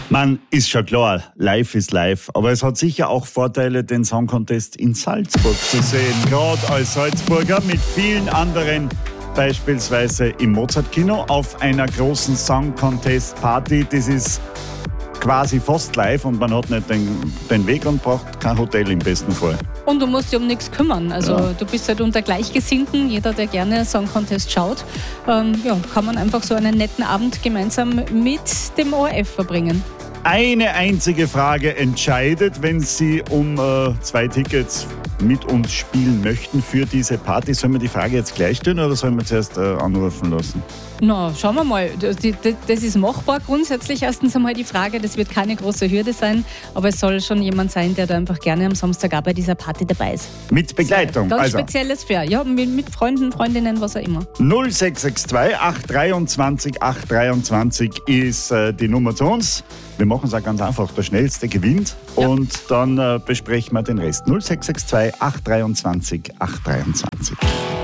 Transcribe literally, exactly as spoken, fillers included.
Man, ist schon klar, live ist live. Aber es hat sicher auch Vorteile, den Song Contest in Salzburg zu sehen. Gerade als Salzburger mit vielen anderen, beispielsweise im Mozart-Kino, auf einer großen Song Contest Party. Das ist quasi fast live und man hat nicht den, den Weg und braucht kein Hotel im besten Fall. Und du musst dich um nichts kümmern. Also Ja. du bist halt unter Gleichgesinnten. Jeder, der gerne Song Contest schaut, ähm, ja, kann man einfach so einen netten Abend gemeinsam mit dem O R F verbringen. Eine einzige Frage entscheidet, wenn Sie um äh, zwei Tickets mit uns spielen möchten für diese Party. Sollen wir die Frage jetzt gleich stellen oder sollen wir zuerst äh, anrufen lassen? Na, schauen wir mal. Das, das, das ist machbar grundsätzlich. Erstens einmal die Frage, das wird keine große Hürde sein, aber es soll schon jemand sein, der da einfach gerne am Samstag auch bei dieser Party dabei ist. Mit Begleitung. Ganz Also spezielles Fair. Ja, mit, mit Freunden, Freundinnen, was auch immer. null sechs sechs zwei acht dreiundzwanzig acht dreiundzwanzig ist äh, die Nummer zu uns. Wir machen es auch ganz einfach. Der Schnellste gewinnt Ja. und dann äh, besprechen wir den Rest. null sechs sechs zwei acht dreiundzwanzig acht dreiundzwanzig.